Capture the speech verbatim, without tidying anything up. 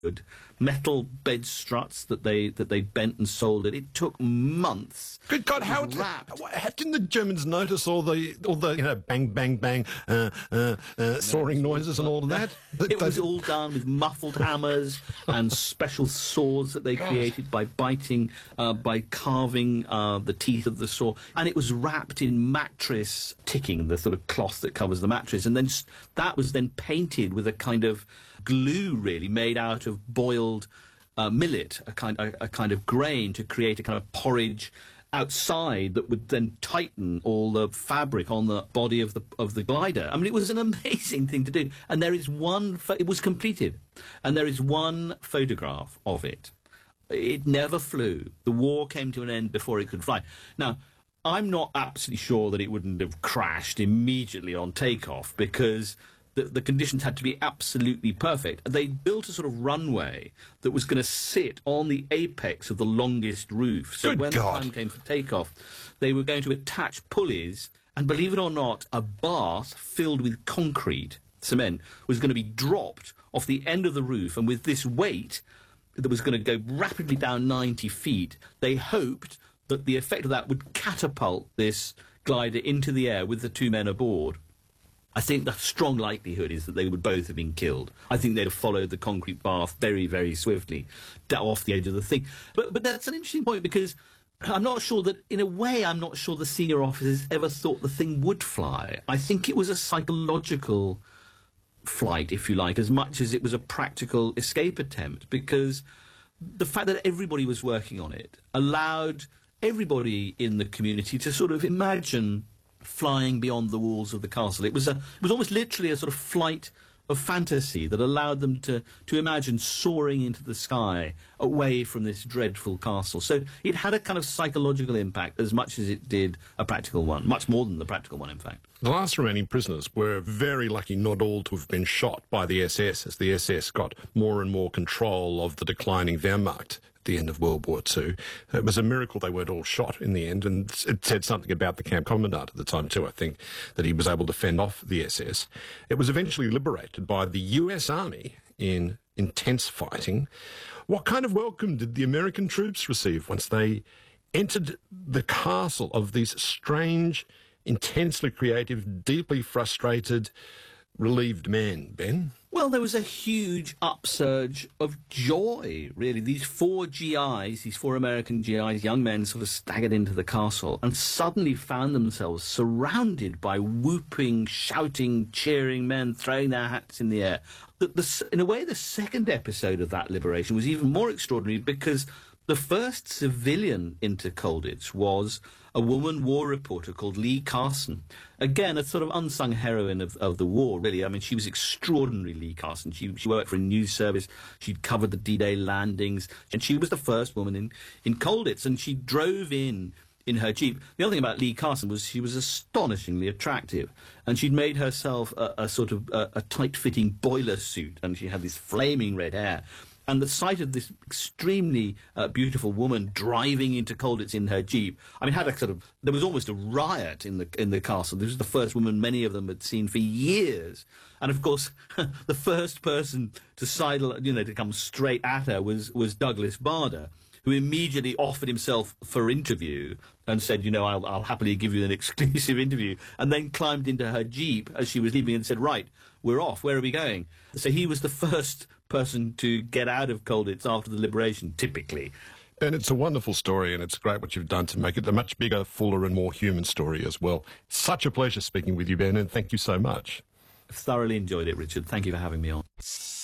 metal bed struts that they that they bent and soldered. It took months. Good God, how, wrapped. how didn't the Germans notice all the all the you know bang bang bang uh, uh, uh, soaring noises and all of that? It was all done with muffled hammers and special saws that they created by biting, uh, by carving uh, the teeth of the saw, and it was wrapped in mattress ticking, the sort of cloth that covers the mattress, and then that was then painted with a kind of glue, really, made out of boiled uh, millet, a kind, a, a kind of grain, to create a kind of porridge outside that would then tighten all the fabric on the body of the of the glider. I mean, it was an amazing thing to do. And there is one, it was completed, and there is one photograph of it. It never flew. The war came to an end before it could fly. Now, I'm not absolutely sure that it wouldn't have crashed immediately on takeoff, because The, the conditions had to be absolutely perfect. They built a sort of runway that was going to sit on the apex of the longest roof. So Good when God. the time came for takeoff, they were going to attach pulleys, and believe it or not, a bath filled with concrete, cement, was going to be dropped off the end of the roof, and with this weight that was going to go rapidly down ninety feet, they hoped that the effect of that would catapult this glider into the air with the two men aboard. I think the strong likelihood is that they would both have been killed. I think they'd have followed the concrete bath very, very swiftly off the edge of the thing. But, but that's an interesting point, because I'm not sure that, in a way, I'm not sure the senior officers ever thought the thing would fly. I think it was a psychological flight, if you like, as much as it was a practical escape attempt, because the fact that everybody was working on it allowed everybody in the community to sort of imagine flying beyond the walls of the castle. It was a, it was almost literally a sort of flight of fantasy that allowed them to, to imagine soaring into the sky away from this dreadful castle. So it had a kind of psychological impact as much as it did a practical one, much more than the practical one, in fact. The last remaining prisoners were very lucky not all to have been shot by the S S, as the S S got more and more control of the declining Wehrmacht at the end of World War Two. It was a miracle they weren't all shot in the end, and it said something about the camp commandant at the time too, I think, that he was able to fend off the S S. It was eventually liberated by the U S Army in intense fighting. What kind of welcome did the American troops receive once they entered the castle of these strange, intensely creative, deeply frustrated, relieved men, Ben? Well, there was a huge upsurge of joy, really. These four G Is, these four American G Is, young men, sort of staggered into the castle and suddenly found themselves surrounded by whooping, shouting, cheering men, throwing their hats in the air. The, the, in a way, the second episode of that liberation was even more extraordinary, because the first civilian into Colditz was a woman war reporter called Lee Carson. Again, a sort of unsung heroine of, of the war, really. I mean, she was extraordinary, Lee Carson. She, she worked for a news service. She'd covered the D-Day landings. And she was the first woman in, in Colditz. And she drove in in her Jeep. The other thing about Lee Carson was she was astonishingly attractive. And she'd made herself a, a sort of a, a tight-fitting boiler suit. And she had this flaming red hair. And the sight of this extremely uh, beautiful woman driving into Colditz in her Jeep, I mean, had a sort of, there was almost a riot in the in the castle. This was the first woman many of them had seen for years. And of course, the first person to sidle, you know, to come straight at her was, was Douglas Bader, who immediately offered himself for interview and said, you know, I'll, I'll happily give you an exclusive interview, and then climbed into her Jeep as she was leaving and said, right, we're off, where are we going? So he was the first person to get out of Colditz after the liberation, typically. And it's a wonderful story, and it's great what you've done to make it a much bigger, fuller and more human story as well. Such a pleasure speaking with you, Ben, and thank you so much. I've thoroughly enjoyed it, Richard. Thank you for having me on.